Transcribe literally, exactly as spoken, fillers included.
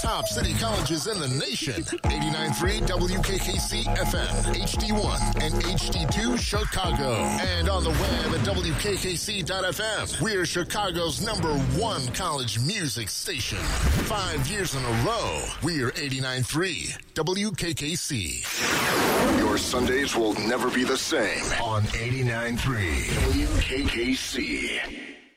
top city colleges in the nation. eighty-nine point three W K K C F M, H D one, and H D two Chicago. And on the web at W K K C dot F M. We're Chicago's number one college music station. Five years in a row, we're eighty-nine point three W K K C. Your Sundays will never be the same on eighty-nine point three W K K C.